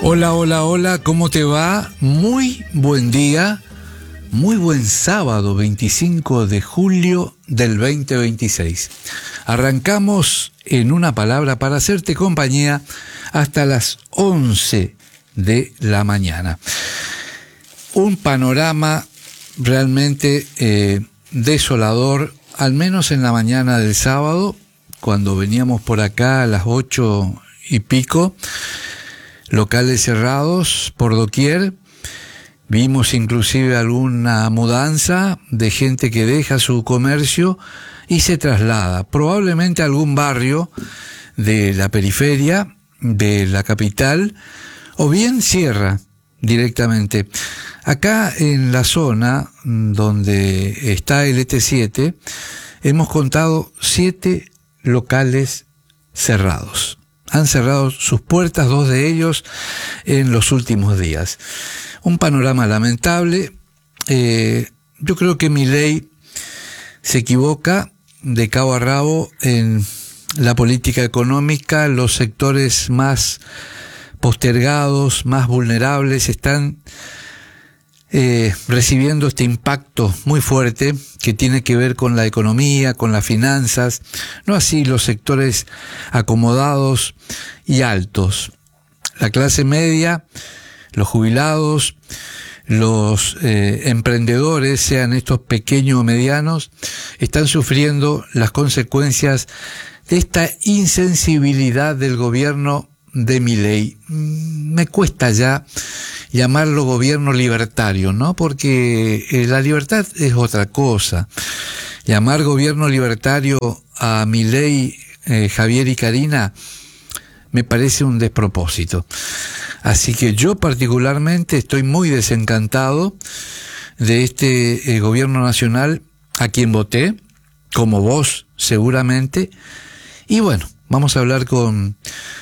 Hola, hola, hola, ¿cómo te va? Muy buen día, muy buen sábado, 25 de julio del 2026. Arrancamos en una palabra para hacerte compañía hasta las 11 de la mañana. Un panorama realmente desolador, al menos en la mañana del sábado, cuando veníamos por acá a las 8 y pico, locales cerrados por doquier. Vimos inclusive alguna mudanza de gente que deja su comercio y se traslada, probablemente a algún barrio de la periferia, de la capital, o bien cierra directamente. Acá en la zona donde está el ET7, hemos contado 7 locales cerrados. Han cerrado sus puertas, 2 de ellos en los últimos días. Un panorama lamentable. Yo creo que Milei se equivoca de cabo a rabo en la política económica. Los sectores más postergados, más vulnerables, están recibiendo este impacto muy fuerte que tiene que ver con la economía, con las finanzas, no así los sectores acomodados y altos. La clase media, los jubilados, los emprendedores, sean estos pequeños o medianos, están sufriendo las consecuencias de esta insensibilidad del gobierno de Milei. Me cuesta ya llamarlo gobierno libertario, ¿no? Porque la libertad es otra cosa. Llamar gobierno libertario a Milei, Javier y Karina, me parece un despropósito. Así que yo particularmente estoy muy desencantado de este gobierno nacional a quien voté, como vos seguramente. Y bueno, vamos a hablar con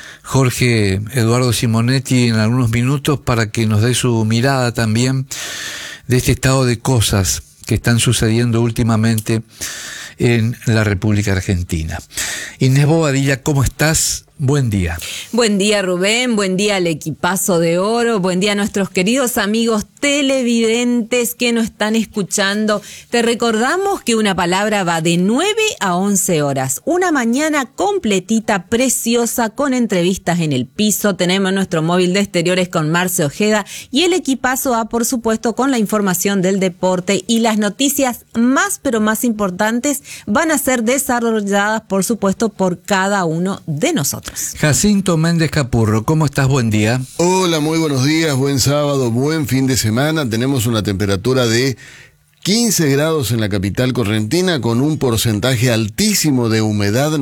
Jorge Eduardo Simonetti en algunos minutos para que nos dé su mirada también de este estado de cosas que están sucediendo últimamente en la República Argentina. Inés Bobadilla, ¿cómo estás? Buen día. Buen día, Rubén, buen día al equipazo de oro, buen día a nuestros queridos amigos televidentes que nos están escuchando. Te recordamos que Una Palabra va de 9 a 11 horas, una mañana completita, preciosa, con entrevistas en el piso. Tenemos nuestro móvil de exteriores con Marce Ojeda y el equipazo va, por supuesto, con la información del deporte, y las noticias más, pero más importantes van a ser desarrolladas, por supuesto, por cada uno de nosotros. Jacinto Méndez Capurro, ¿cómo estás? Buen día. Hola, muy buenos días, buen sábado, buen fin de semana. Tenemos una temperatura de 15 grados en la capital correntina, con un porcentaje altísimo de humedad,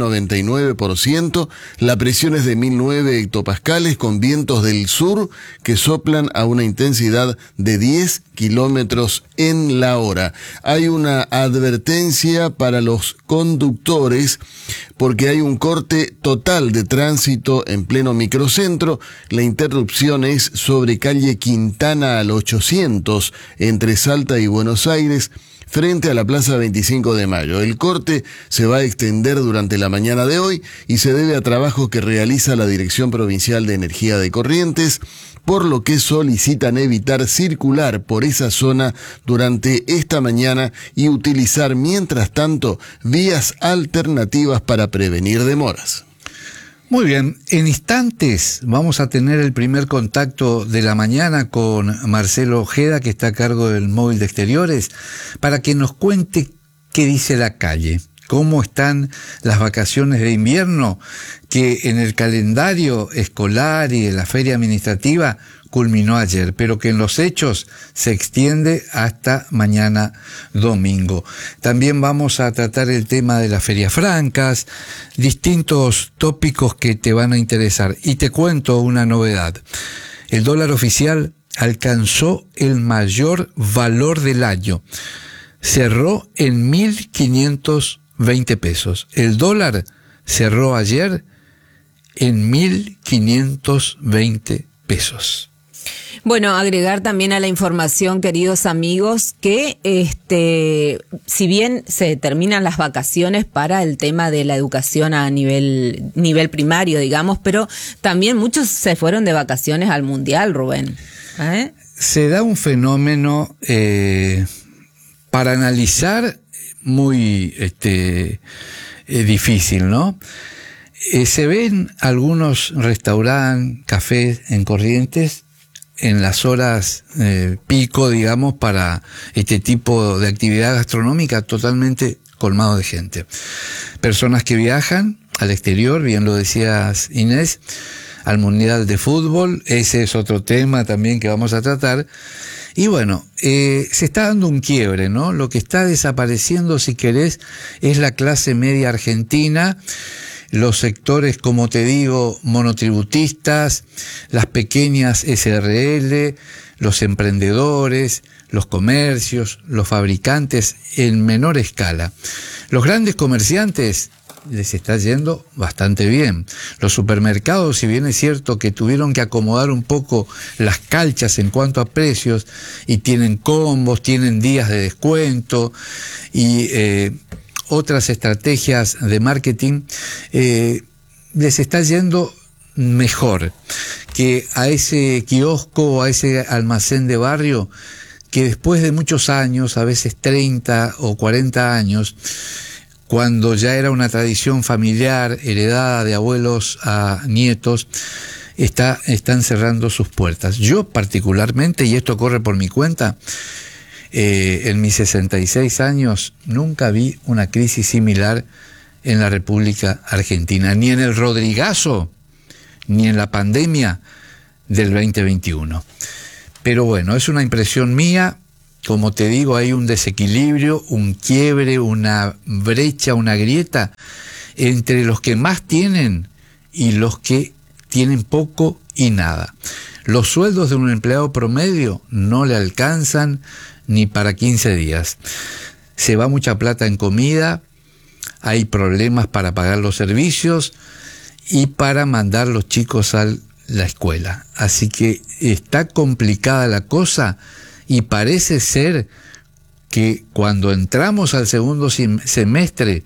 99%. La presión es de 1009 hectopascales, con vientos del sur que soplan a una intensidad de 10 kilómetros en la hora. Hay una advertencia para los conductores porque hay un corte total de tránsito en pleno microcentro. La interrupción es sobre calle Quintana al 800, entre Salta y Buenos Aires, frente a la Plaza 25 de Mayo. El corte se va a extender durante la mañana de hoy y se debe a trabajos que realiza la Dirección Provincial de Energía de Corrientes, por lo que solicitan evitar circular por esa zona durante esta mañana y utilizar mientras tanto vías alternativas para prevenir demoras. Muy bien, en instantes vamos a tener el primer contacto de la mañana con Marcelo Ojeda, que está a cargo del móvil de exteriores, para que nos cuente qué dice la calle, cómo están las vacaciones de invierno, que en el calendario escolar y en la feria administrativa culminó ayer, pero que en los hechos se extiende hasta mañana domingo. También vamos a tratar el tema de las ferias francas, distintos tópicos que te van a interesar. Y te cuento una novedad. El dólar oficial alcanzó el mayor valor del año. Cerró en 1.520 pesos. El dólar cerró ayer en 1.520 pesos. Bueno, agregar también a la información, queridos amigos, que si bien se terminan las vacaciones para el tema de la educación a nivel primario, digamos, pero también muchos se fueron de vacaciones al Mundial, Rubén. Se da un fenómeno para analizar muy difícil, ¿no? Se ven algunos restaurantes, cafés en Corrientes en las horas pico, digamos, para este tipo de actividad gastronómica totalmente colmado de gente. Personas que viajan al exterior, bien lo decías Inés, al Mundial de Fútbol, ese es otro tema también que vamos a tratar. Y bueno, se está dando un quiebre, ¿no? Lo que está desapareciendo, si querés, es la clase media argentina, los sectores, como te digo, monotributistas, las pequeñas SRL, los emprendedores, los comercios, los fabricantes en menor escala. Los grandes comerciantes les está yendo bastante bien. Los supermercados, si bien es cierto que tuvieron que acomodar un poco las calchas en cuanto a precios, y tienen combos, tienen días de descuento y otras estrategias de marketing, les está yendo mejor que a ese kiosco o a ese almacén de barrio que después de muchos años, a veces 30 o 40 años, cuando ya era una tradición familiar heredada de abuelos a nietos, están cerrando sus puertas. Yo particularmente, y esto corre por mi cuenta, en mis 66 años nunca vi una crisis similar en la República Argentina, ni en el Rodrigazo, ni en la pandemia del 2021. Pero bueno, es una impresión mía. Como te digo, hay un desequilibrio, un quiebre, una brecha, una grieta entre los que más tienen y los que tienen poco y nada. Los sueldos de un empleado promedio no le alcanzan ni para 15 días. Se va mucha plata en comida, hay problemas para pagar los servicios y para mandar los chicos a la escuela. Así que está complicada la cosa. Y parece ser que cuando entramos al segundo semestre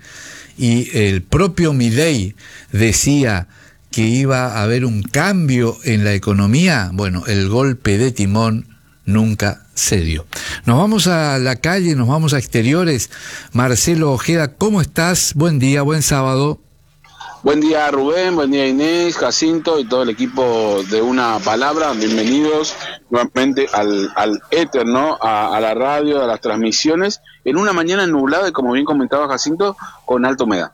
y el propio Milei decía que iba a haber un cambio en la economía, bueno, el golpe de timón nunca se dio. Nos vamos a la calle, nos vamos a exteriores. Marcelo Ojeda, ¿cómo estás? Buen día, buen sábado. Buen día Rubén, buen día Inés, Jacinto y todo el equipo de Una Palabra. Bienvenidos nuevamente al éter, ¿no? A la radio, a las transmisiones, en una mañana nublada y, como bien comentaba Jacinto, con alta humedad.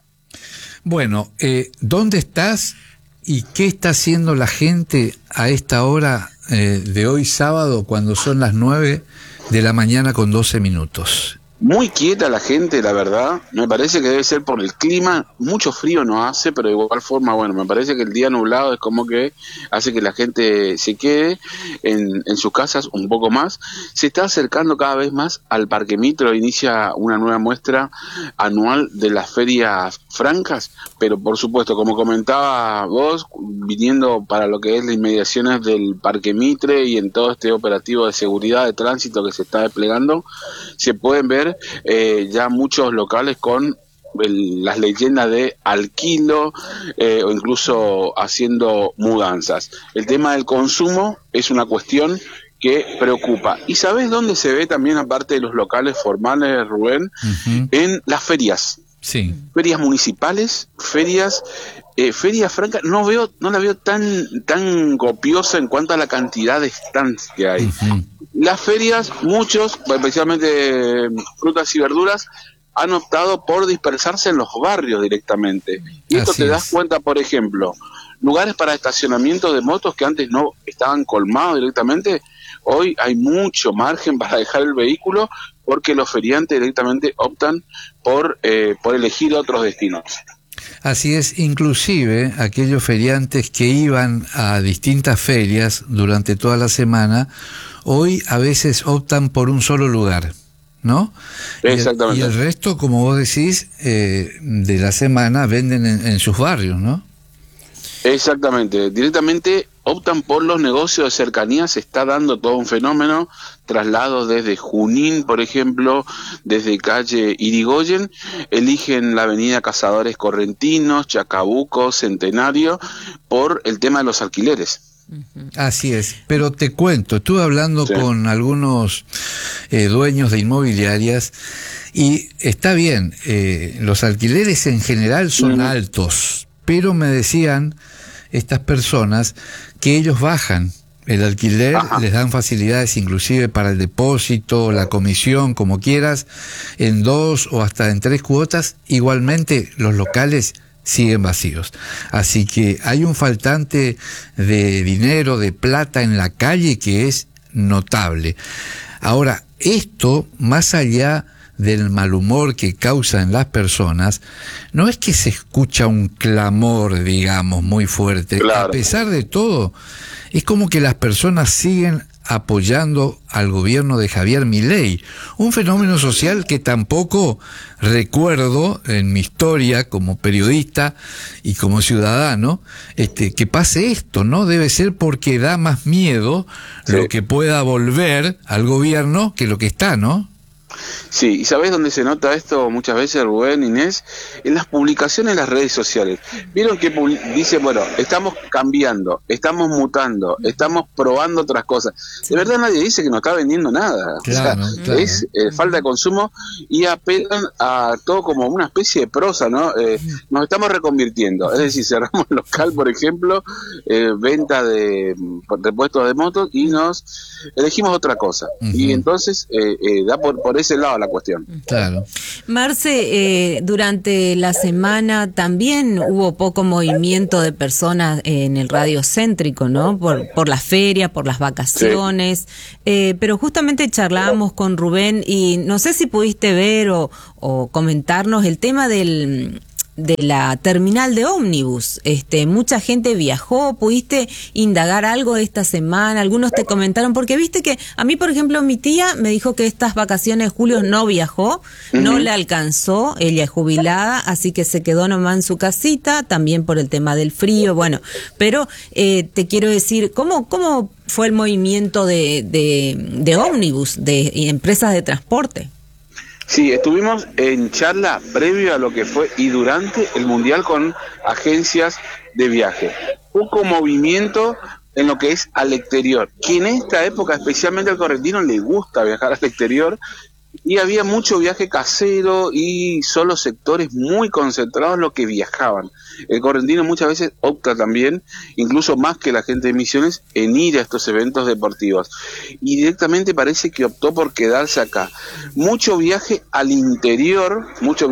Bueno, ¿dónde estás y qué está haciendo la gente a esta hora de hoy sábado, cuando son las 9 de la mañana con 12 minutos? Muy quieta la gente, la verdad. Me parece que debe ser por el clima. Mucho frío no hace, pero de igual forma, bueno, me parece que el día nublado es como que hace que la gente se quede en sus casas un poco más. Se está acercando cada vez más al Parque Mitre. Inicia una nueva muestra anual de las ferias francas, pero por supuesto, como comentaba vos, viniendo para lo que es las inmediaciones del Parque Mitre y en todo este operativo de seguridad de tránsito que se está desplegando, se pueden ver ya muchos locales con las leyendas de alquilo o incluso haciendo mudanzas. El tema del consumo es una cuestión que preocupa. ¿Y sabés dónde se ve también, aparte de los locales formales, Rubén? Uh-huh. En las ferias. Sí. Ferias municipales, ferias francas. No la veo tan copiosa en cuanto a la cantidad de stands que hay. Uh-huh. Las ferias, muchos, especialmente frutas y verduras, han optado por dispersarse en los barrios directamente. Y esto te das cuenta, por ejemplo, lugares para estacionamiento de motos que antes no estaban colmados directamente, hoy hay mucho margen para dejar el vehículo porque los feriantes directamente optan por elegir otros destinos. Así es, inclusive aquellos feriantes que iban a distintas ferias durante toda la semana, hoy a veces optan por un solo lugar, ¿no? Exactamente. Y el resto, como vos decís, de la semana venden en sus barrios, ¿no? Exactamente, directamente optan por los negocios de cercanía. Se está dando todo un fenómeno, traslados desde Junín, por ejemplo, desde calle Irigoyen, eligen la avenida Cazadores Correntinos, Chacabuco, Centenario, por el tema de los alquileres. Así es, pero te cuento, estuve hablando con algunos dueños de inmobiliarias y está bien, los alquileres en general son altos, pero me decían estas personas que ellos bajan el alquiler, les dan facilidades inclusive para el depósito, la comisión, como quieras, en 2 o hasta en 3 cuotas. Igualmente los locales siguen vacíos. Así que hay un faltante de dinero, de plata en la calle que es notable. Ahora, esto, más allá del mal humor que causa en las personas, no es que se escucha un clamor, digamos, muy fuerte. Claro. A pesar de todo, es como que las personas siguen apoyando al gobierno de Javier Milei, un fenómeno social que tampoco recuerdo en mi historia como periodista y como ciudadano, que pase esto, ¿no? Debe ser porque da más miedo lo que pueda volver al gobierno que lo que está, ¿no? Sí, ¿y sabés dónde se nota esto muchas veces, Rubén, Inés? En las publicaciones en las redes sociales. Vieron que dice, bueno, estamos cambiando, estamos mutando, estamos probando otras cosas. De verdad nadie dice que no está vendiendo nada. Claro, o sea, es falta de consumo y apelan a todo como una especie de prosa, ¿no? Nos estamos reconvirtiendo. Es decir, cerramos el local, por ejemplo, venta de repuestos de motos y nos elegimos otra cosa. Y entonces da por ese lado la cuestión. Claro. Marce, durante la semana también hubo poco movimiento de personas en el radio céntrico, ¿no? Por la feria, por las vacaciones, pero justamente charlábamos con Rubén y no sé si pudiste ver o comentarnos el tema de la terminal de ómnibus. Mucha gente viajó. ¿Pudiste indagar algo esta semana? Algunos te comentaron, porque viste que a mí, por ejemplo, mi tía me dijo que estas vacaciones de julio no viajó, no le alcanzó, ella es jubilada, así que se quedó nomás en su casita, también por el tema del frío, bueno, pero te quiero decir, ¿cómo fue el movimiento de ómnibus, de empresas de transporte? Sí, estuvimos en charla previo a lo que fue y durante el Mundial con agencias de viaje. Poco movimiento en lo que es al exterior, que en esta época especialmente al correntino le gusta viajar al exterior, y había mucho viaje casero y solo sectores muy concentrados los que viajaban. El correntino muchas veces opta también, incluso más que la gente de Misiones, en ir a estos eventos deportivos. Y directamente parece que optó por quedarse acá. Mucho viaje al interior,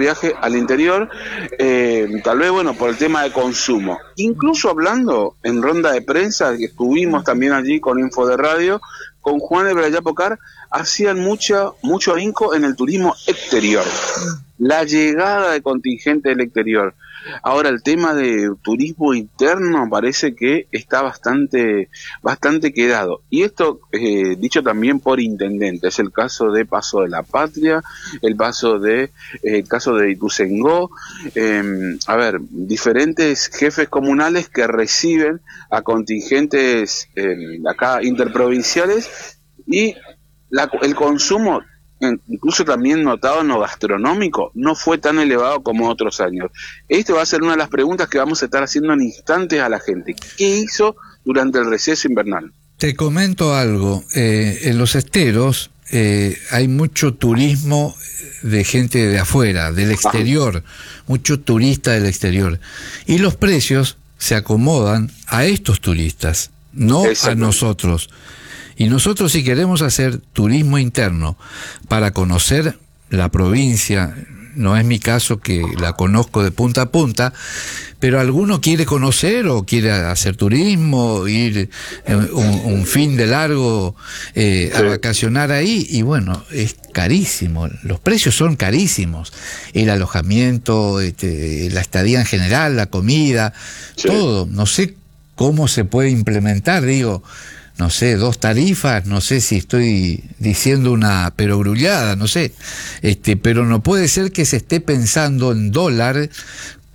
tal vez, bueno, por el tema de consumo. Incluso hablando en ronda de prensa, que estuvimos también allí con Info de Radio, con Juan de Brayapocar, hacían mucho ahínco en el turismo exterior, la llegada de contingente del exterior. Ahora el tema de turismo interno parece que está bastante quedado, y esto dicho también por intendente. Es el caso de Paso de la Patria, el caso de Ituzaingó, diferentes jefes comunales que reciben a contingentes acá interprovinciales, y el consumo, incluso también notado en lo gastronómico, no fue tan elevado como otros años. Esto va a ser una de las preguntas que vamos a estar haciendo en instantes a la gente. ¿Qué hizo durante el receso invernal? Te comento algo. En los esteros hay mucho turismo de gente de afuera, del exterior, mucho turista del exterior. Y los precios se acomodan a estos turistas, no a nosotros. Y nosotros, si queremos hacer turismo interno para conocer la provincia, no es mi caso que la conozco de punta a punta, pero alguno quiere conocer o quiere hacer turismo, ir un fin de largo a vacacionar ahí, y bueno, es carísimo, los precios son carísimos, el alojamiento, la estadía en general, la comida, todo. No sé cómo se puede implementar, no sé, 2 tarifas, no sé si estoy diciendo una perogrullada, no sé, pero no puede ser que se esté pensando en dólar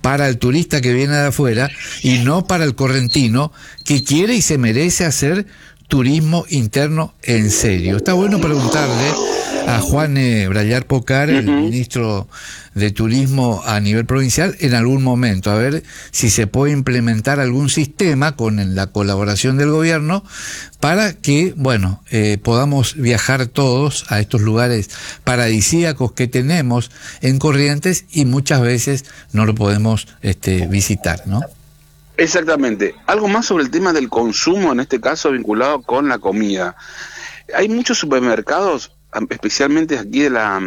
para el turista que viene de afuera y no para el correntino que quiere y se merece hacer turismo interno en serio. Está bueno preguntarle a Juan Brayar Pocar, el ministro de Turismo a nivel provincial, en algún momento, a ver si se puede implementar algún sistema con la colaboración del gobierno para que, bueno, podamos viajar todos a estos lugares paradisíacos que tenemos en Corrientes y muchas veces no lo podemos visitar, ¿no? Exactamente. Algo más sobre el tema del consumo, en este caso vinculado con la comida. Hay muchos supermercados, especialmente aquí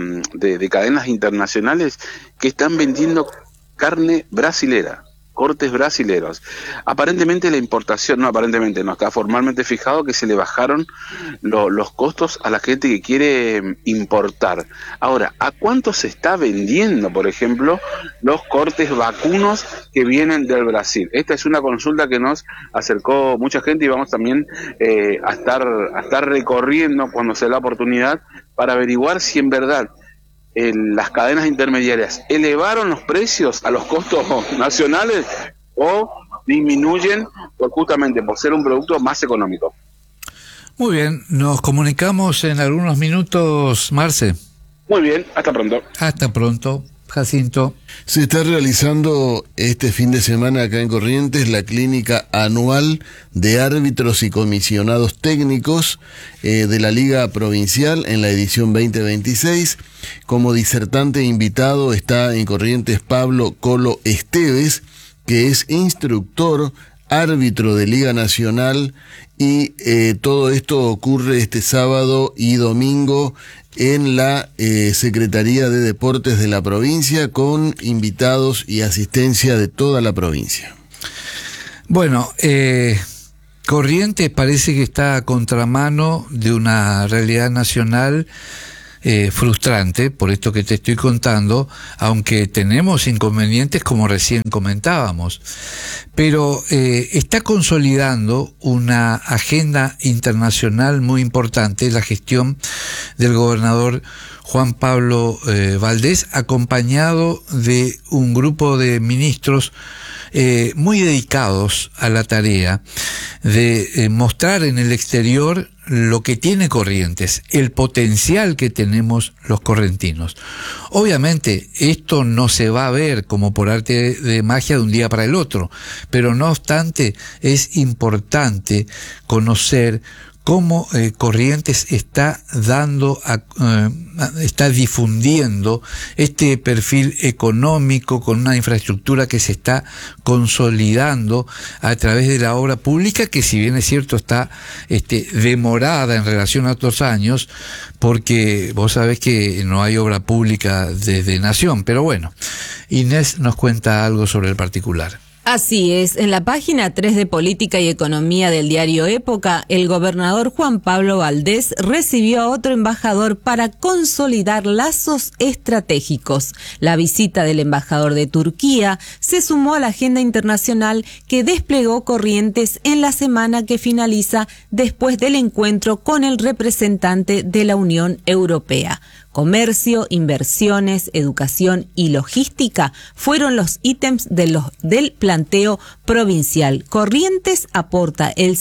de cadenas internacionales, que están vendiendo carne brasilera, cortes brasileros. Aparentemente la importación, no aparentemente, no, está formalmente fijado que se le bajaron los costos a la gente que quiere importar. Ahora, ¿a cuánto se está vendiendo, por ejemplo, los cortes vacunos que vienen del Brasil? Esta es una consulta que nos acercó mucha gente y vamos también a estar recorriendo cuando se da la oportunidad para averiguar si en verdad las cadenas intermediarias elevaron los precios a los costos nacionales o disminuyen justamente por ser un producto más económico. Muy bien, nos comunicamos en algunos minutos, Marce. Muy bien, hasta pronto. Hasta pronto, Jacinto. Se está realizando este fin de semana acá en Corrientes la clínica anual de árbitros y comisionados técnicos de la Liga Provincial en la edición 2026. Como disertante invitado está en Corrientes Pablo Colo Esteves, que es instructor, árbitro de Liga Nacional, y todo esto ocurre este sábado y domingo en la Secretaría de Deportes de la provincia, con invitados y asistencia de toda la provincia. Bueno, Corrientes parece que está a contramano de una realidad nacional frustrante, por esto que te estoy contando, aunque tenemos inconvenientes como recién comentábamos, pero está consolidando una agenda internacional muy importante, la gestión del gobernador Juan Pablo Valdés, acompañado de un grupo de ministros muy dedicados a la tarea de mostrar en el exterior lo que tiene Corrientes, el potencial que tenemos los correntinos. Obviamente esto no se va a ver como por arte de magia de un día para el otro, pero no obstante es importante conocer cómo Corrientes está está difundiendo este perfil económico con una infraestructura que se está consolidando a través de la obra pública, que si bien es cierto está demorada en relación a otros años, porque vos sabés que no hay obra pública desde Nación, pero bueno, Inés nos cuenta algo sobre el particular. Así es, en la página 3 de Política y Economía del diario Época, el gobernador Juan Pablo Valdés recibió a otro embajador para consolidar lazos estratégicos. La visita del embajador de Turquía se sumó a la agenda internacional que desplegó Corrientes en la semana que finaliza después del encuentro con el representante de la Unión Europea. Comercio, inversiones, educación y logística fueron los ítems del planteo provincial. Corrientes aporta el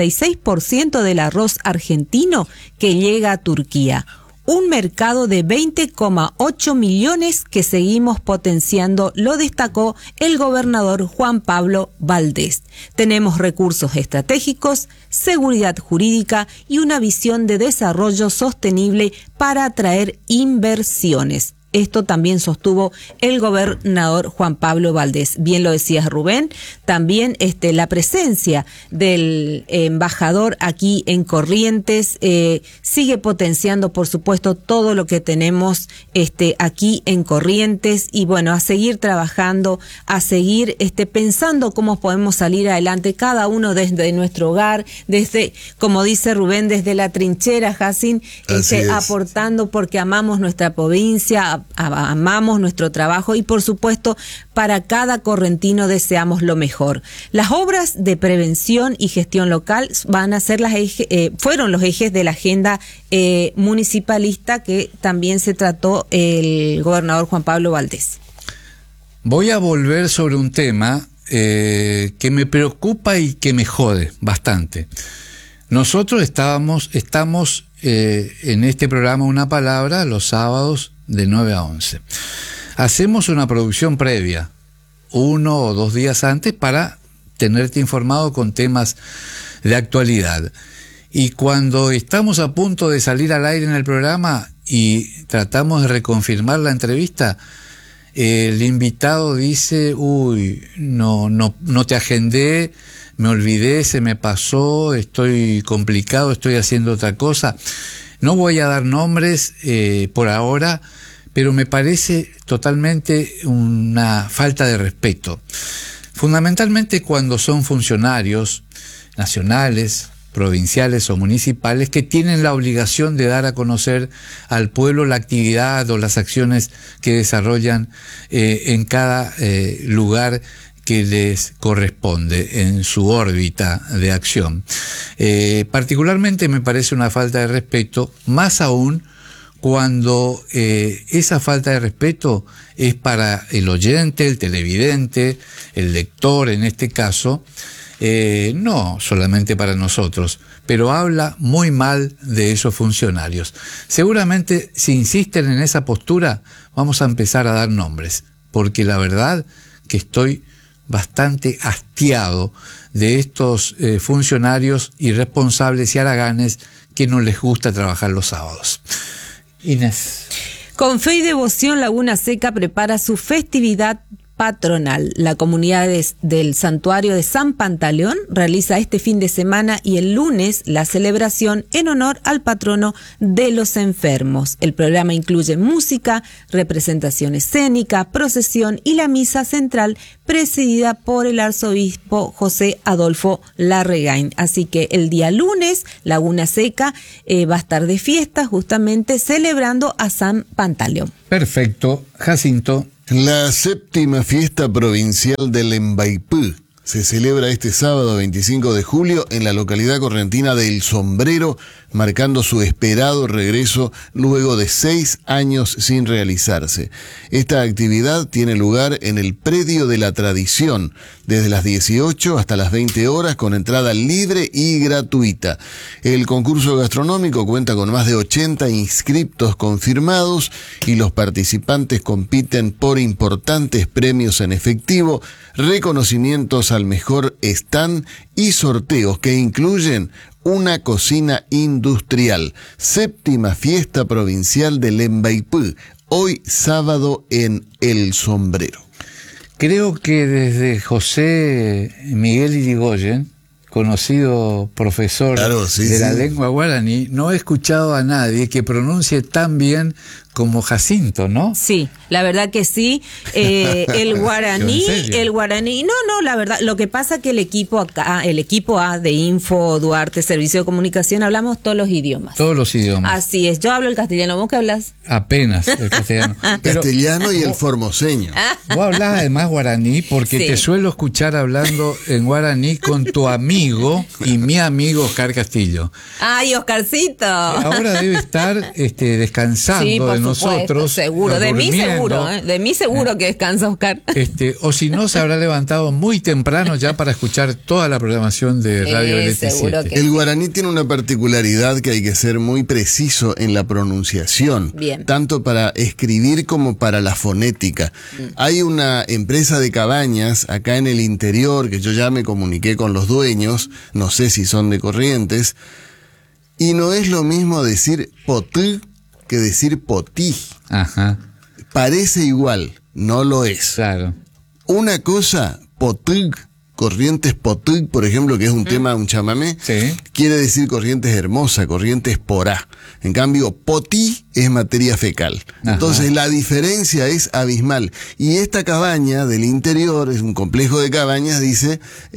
66% del arroz argentino que llega a Turquía. Un mercado de 20,8 millones que seguimos potenciando, lo destacó el gobernador Juan Pablo Valdés. Tenemos recursos estratégicos, seguridad jurídica y una visión de desarrollo sostenible para atraer inversiones. Esto también sostuvo el gobernador Juan Pablo Valdés. Bien lo decías, Rubén, también la presencia del embajador aquí en Corrientes sigue potenciando, por supuesto, todo lo que tenemos aquí en Corrientes, y bueno, a seguir trabajando, a seguir pensando cómo podemos salir adelante, cada uno desde nuestro hogar, desde, como dice Rubén, desde la trinchera, Jacín, aportando porque amamos nuestra provincia, amamos nuestro trabajo y por supuesto para cada correntino deseamos lo mejor. Las obras de prevención y gestión local van a ser fueron los ejes de la agenda municipalista que también se trató el gobernador Juan Pablo Valdés. Voy a volver sobre un tema que me preocupa y que me jode bastante. Nosotros estamos en este programa Una Palabra los sábados de 9 a 11. Hacemos una producción previa, 1 o 2 días antes, para tenerte informado con temas de actualidad. Y cuando estamos a punto de salir al aire en el programa y tratamos de reconfirmar la entrevista, el invitado dice: uy, no te agendé, me olvidé, se me pasó, estoy complicado, estoy haciendo otra cosa. No voy a dar nombres por ahora, pero me parece totalmente una falta de respeto. Fundamentalmente cuando son funcionarios nacionales, provinciales o municipales que tienen la obligación de dar a conocer al pueblo la actividad o las acciones que desarrollan en cada lugar que les corresponde en su órbita de acción. Particularmente me parece una falta de respeto, más aún cuando esa falta de respeto es para el oyente, el televidente, el lector en este caso, no solamente para nosotros, pero habla muy mal de esos funcionarios. Seguramente si insisten en esa postura vamos a empezar a dar nombres, porque la verdad que estoy bastante hastiado de estos funcionarios irresponsables y haraganes que no les gusta trabajar los sábados. Inés. Con fe y devoción, Laguna Seca prepara su festividad patronal. La comunidad del santuario de San Pantaleón realiza este fin de semana y el lunes la celebración en honor al patrono de los enfermos. El programa incluye música, representación escénica, procesión y la misa central presidida por el arzobispo José Adolfo Larregain. Así que el día lunes Laguna Seca va a estar de fiesta, justamente celebrando a San Pantaleón. Perfecto, Jacinto. La séptima fiesta provincial del Lembaipú se celebra este sábado 25 de julio en la localidad correntina de El Sombrero, marcando su esperado regreso luego de 6 años sin realizarse. Esta actividad tiene lugar en el Predio de la Tradición, desde las 18 hasta las 20 horas, con entrada libre y gratuita. El concurso gastronómico cuenta con más de 80 inscriptos confirmados y los participantes compiten por importantes premios en efectivo, reconocimientos al mejor stand y sorteos que incluyen una cocina industrial. Séptima fiesta provincial de Lembaipú, hoy sábado en El Sombrero. Creo que desde José Miguel Irigoyen, conocido profesor la lengua guaraní, no he escuchado a nadie que pronuncie tan bien como Jacinto, ¿no? Sí, la verdad que sí. El guaraní, la verdad, lo que pasa que el equipo A de Info Duarte, Servicio de Comunicación, hablamos todos los idiomas. Todos los idiomas. Así es, yo hablo el castellano, ¿vos qué hablas? Apenas el castellano. Castellano y el formoseño. Vos hablás además guaraní porque te suelo escuchar hablando en guaraní con tu amigo y mi amigo Oscar Castillo. ¡Ay, Oscarcito! Ahora debe estar descansando de nosotros. Seguro, de mí seguro que descansa Oscar. O si no, se habrá levantado muy temprano ya para escuchar toda la programación de Radio LT7. El guaraní tiene una particularidad que hay que ser muy preciso en la pronunciación, tanto para escribir como para la fonética. Hay una empresa de cabañas acá en el interior que yo ya me comuniqué con los dueños, no sé si son de Corrientes, y no es lo mismo decir potí que decir potí. Ajá. Parece igual, no lo es. Claro. Una cosa, potí, Corrientes Potí, por ejemplo, que es un tema, un chamamé, quiere decir Corrientes hermosa, Corrientes porá. En cambio, potí es materia fecal. Ajá. Entonces la diferencia es abismal. Y esta cabaña del interior, es un complejo de cabañas, dice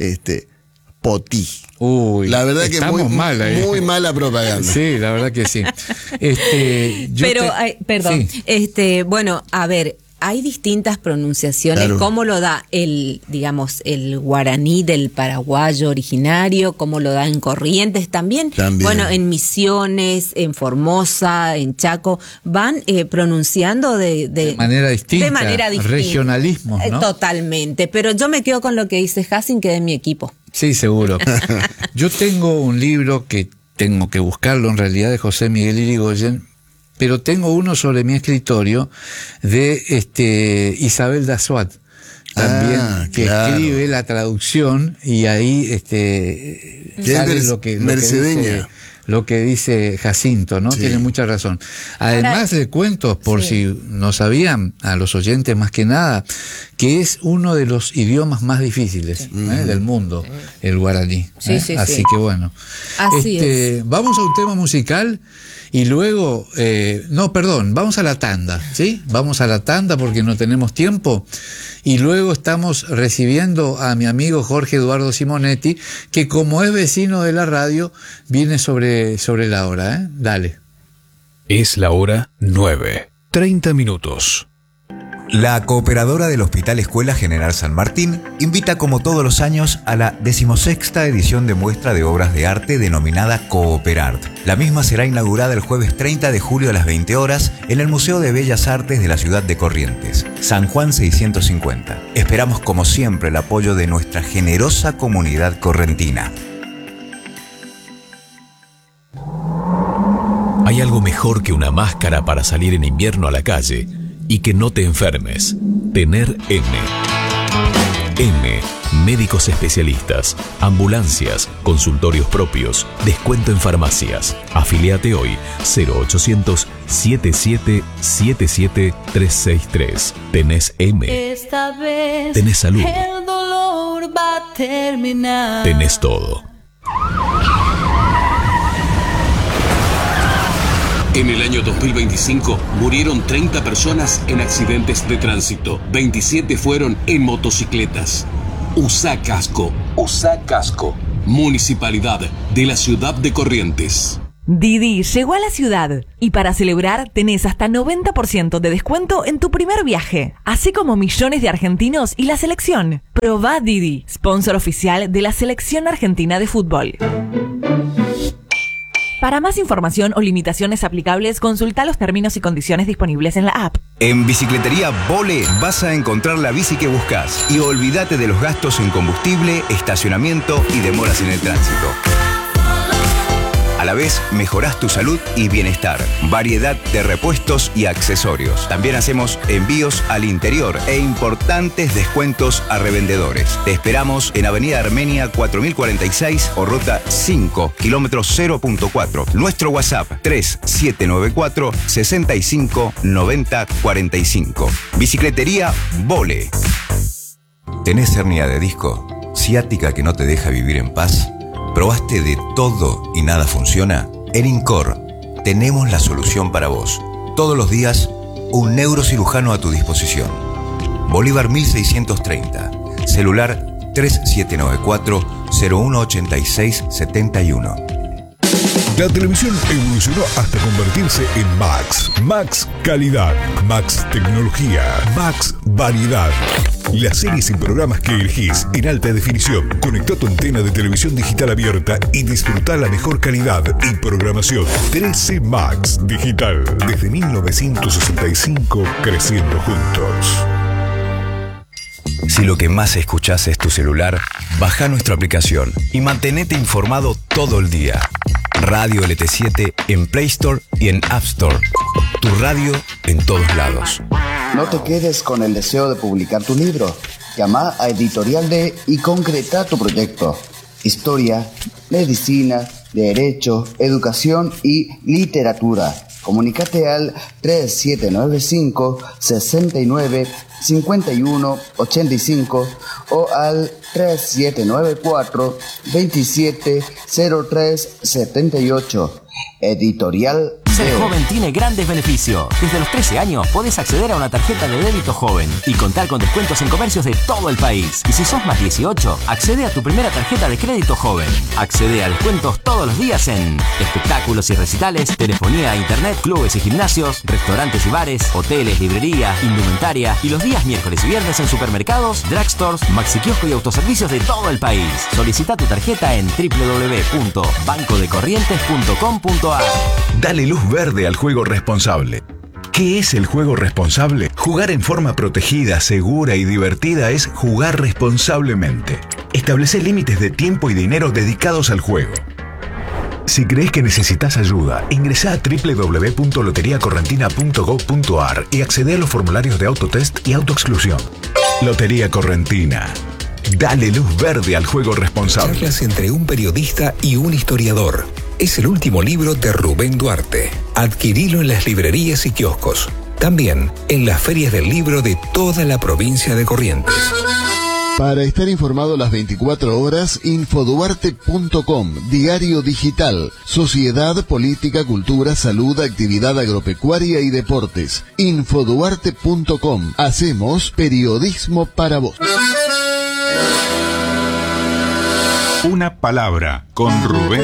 potí. Uy, la verdad que muy mala propaganda. Sí, la verdad que sí. Perdón. Sí. Bueno, a ver, hay distintas pronunciaciones, Claro. cómo lo da el guaraní del paraguayo originario, cómo lo da en Corrientes también. Bueno, en Misiones, en Formosa, en Chaco, van pronunciando de manera distinta. De manera distinta. Regionalismos, ¿no? Totalmente, pero yo me quedo con lo que dice Hassin, que es mi equipo. Sí, seguro. Yo tengo un libro que tengo que buscarlo en realidad, de José Miguel Irigoyen, pero tengo uno sobre mi escritorio de Isabel Dassuat también, que escribe la traducción, y ahí sale lo que dice Jacinto, ¿no? Sí. Tiene mucha razón. Además, le cuento, por si no sabían, a los oyentes más que nada, que es uno de los idiomas más difíciles del mundo, el guaraní. Así que bueno. Así es. Vamos a un tema musical y luego, vamos a la tanda, ¿sí? Vamos a la tanda porque no tenemos tiempo. Y luego estamos recibiendo a mi amigo Jorge Eduardo Simonetti, que como es vecino de la radio, viene sobre la hora, ¿eh? Dale. Es la hora 9:30. La cooperadora del Hospital Escuela General San Martín invita como todos los años a la 16ª edición de muestra de obras de arte denominada Cooperart. La misma será inaugurada el jueves 30 de julio a las 20 horas en el Museo de Bellas Artes de la ciudad de Corrientes, San Juan 650. Esperamos como siempre el apoyo de nuestra generosa comunidad correntina. Hay algo mejor que una máscara para salir en invierno a la calle y que no te enfermes. Tener M. M. Médicos especialistas, ambulancias, consultorios propios, descuento en farmacias. Afiliate hoy 0800 7777 363. Tenés M. Esta vez tenés salud. El dolor va a terminar. Tenés todo. En el año 2025 murieron 30 personas en accidentes de tránsito. 27 fueron en motocicletas. Usa casco. Usa casco. Municipalidad de la ciudad de Corrientes. Didi llegó a la ciudad y para celebrar tenés hasta 90% de descuento en tu primer viaje, así como millones de argentinos y la selección. Probá Didi, sponsor oficial de la Selección Argentina de Fútbol. Para más información o limitaciones aplicables, consulta los términos y condiciones disponibles en la app. En Bicicletería Vole vas a encontrar la bici que buscas y olvídate de los gastos en combustible, estacionamiento y demoras en el tránsito. A la vez, mejorás tu salud y bienestar. Variedad de repuestos y accesorios. También hacemos envíos al interior e importantes descuentos a revendedores. Te esperamos en Avenida Armenia 4046 o Ruta 5, kilómetro 0.4. Nuestro WhatsApp 3794 65 90 45. Bicicletería Vole. ¿Tenés hernia de disco? ¿Ciática que no te deja vivir en paz? ¿Probaste de todo y nada funciona? En INCOR tenemos la solución para vos. Todos los días, un neurocirujano a tu disposición. Bolívar 1630. Celular 3794-018671. La televisión evolucionó hasta convertirse en Max. Max Calidad, Max Tecnología, Max Variedad. Las series y programas que elegís en alta definición. Conectá tu antena de televisión digital abierta y disfrutá la mejor calidad y programación. 13 Max Digital. Desde 1965, creciendo juntos. Si lo que más escuchás es tu celular, baja nuestra aplicación y mantenete informado todo el día. Radio LT7 en Play Store y en App Store. Tu radio en todos lados. No te quedes con el deseo de publicar tu libro. Llama a Editorial D y concreta tu proyecto. Historia, medicina, derecho, educación y literatura. Comunícate al 3795 69 51 85 o al 3794 27 03 78. Editorial Ser Veo. joven tiene grandes beneficios. Desde los 13 años podés acceder a una tarjeta de débito joven y contar con descuentos en comercios de todo el país. Y si sos más 18, accede a tu primera tarjeta de crédito joven. Accede a descuentos todos los días en espectáculos y recitales, telefonía, internet, clubes y gimnasios, restaurantes y bares, hoteles, librería, indumentaria y los días miércoles y viernes en supermercados, drugstores, maxikiosco y autoservicios de todo el país. Solicita tu tarjeta en www.bancodecorrientes.com.ar. Dale luz verde al juego responsable. ¿Qué es el juego responsable? Jugar en forma protegida, segura y divertida es jugar responsablemente. Establece límites de tiempo y dinero dedicados al juego. Si crees que necesitas ayuda, ingresa a www.loteriacorrentina.gov.ar y accede a los formularios de autotest y autoexclusión. Lotería Correntina. Dale luz verde al juego responsable. Charlas entre un periodista y un historiador. Es el último libro de Rubén Duarte. Adquirilo en las librerías y kioscos. También en las ferias del libro de toda la provincia de Corrientes. Para estar informado las 24 horas, infoduarte.com, diario digital, sociedad, política, cultura, salud, actividad agropecuaria y deportes. Infoduarte.com, hacemos periodismo para vos. Una palabra con Rubén